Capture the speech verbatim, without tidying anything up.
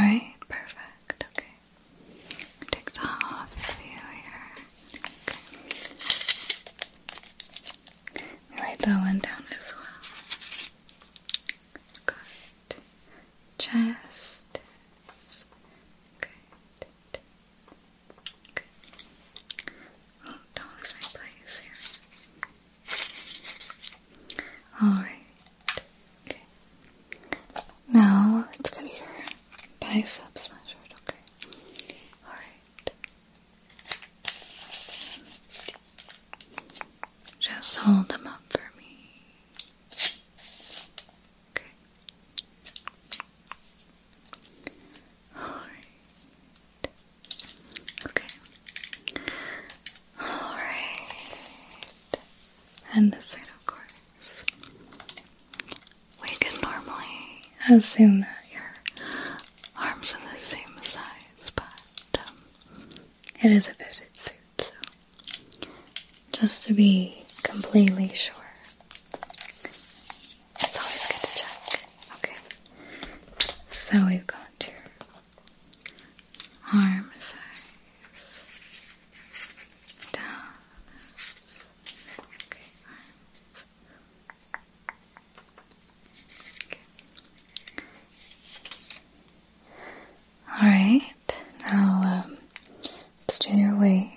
Alright, perfect. Okay. Take that off for you here. Okay. Write that one down as well. Good. Chest. Good. Good. Oh, don't lose my place here. Alright. Okay. Now let's get your biceps measured, okay? Alright. Just hold them up for me. Okay. Alright. Okay. Alright. And this side, of course. We can normally assume that your arms are the same size, but um, it is a fitted suit, so just to be completely sure, it's always good to check. Okay, so we've got your arm size, down, okay, arms, okay. Alright, now um, let's do your weight.